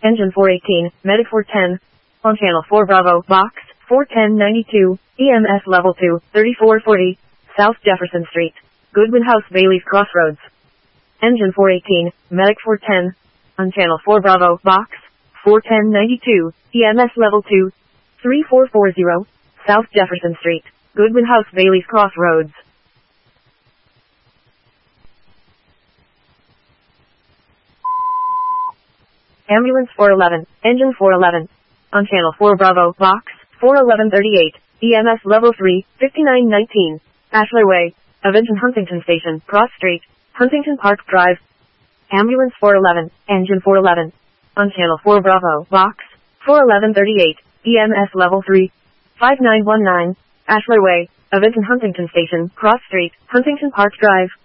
Engine 418, Medic 410. On Channel 4 Bravo, Box 41092, EMS Level 2, 3440, South Jefferson Street, Goodwin House, Bailey's Crossroads. Engine 418, Medic 410. On Channel 4 Bravo, Box 41092, EMS Level 2, 3440, South Jefferson Street, Goodwin House, Bailey's Crossroads. Ambulance 411, Engine 411. On Channel 4 Bravo, Box 41138, EMS Level 3, 5919, Ashler Way, Avengin Huntington Station, Cross Street, Huntington Park Drive. Ambulance 411, Engine 411. On Channel 4 Bravo, Box 41138, EMS Level 3, 5919, Ashler Way, Avengin Huntington Station, Cross Street, Huntington Park Drive.